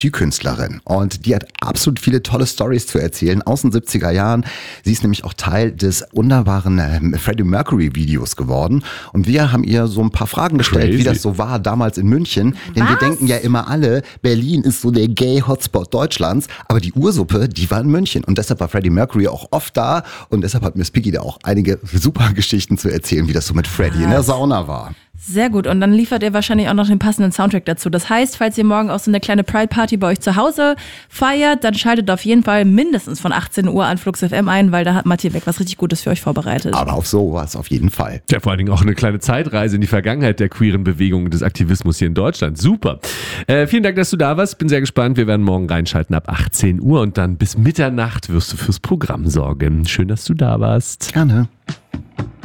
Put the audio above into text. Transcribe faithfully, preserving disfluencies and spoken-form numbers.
die Künstlerin. Und die hat absolut viele tolle Storys zu erzählen aus den siebziger Jahren. Sie ist nämlich auch Teil des wunderbaren ähm, Freddie Mercury Videos geworden. Und wir haben ihr so ein paar Fragen gestellt, Crazy. wie das so war damals in München. Denn Was? wir denken ja immer alle, Berlin ist so der Gay-Hotspot Deutschlands. Aber die Ursuppe, die war in München. Und deshalb war Freddie Mercury auch oft da. Und deshalb hat Miss Piggy da auch einige super Geschichten zu erzählen, wie das so mit Freddie in der Sauna war. Sehr gut. Und dann liefert ihr wahrscheinlich auch noch den passenden Soundtrack dazu. Das heißt, falls ihr morgen auch so eine kleine Pride-Party bei euch zu Hause feiert, dann schaltet auf jeden Fall mindestens von achtzehn Uhr an Flux F M ein, weil da hat Matthias Beck was richtig Gutes für euch vorbereitet. Aber auf sowas auf jeden Fall. Ja, vor allen Dingen auch eine kleine Zeitreise in die Vergangenheit der queeren Bewegung und des Aktivismus hier in Deutschland. Super. Äh, vielen Dank, dass du da warst. Bin sehr gespannt. Wir werden morgen reinschalten ab achtzehn Uhr und dann bis Mitternacht wirst du fürs Programm sorgen. Schön, dass du da warst. Gerne.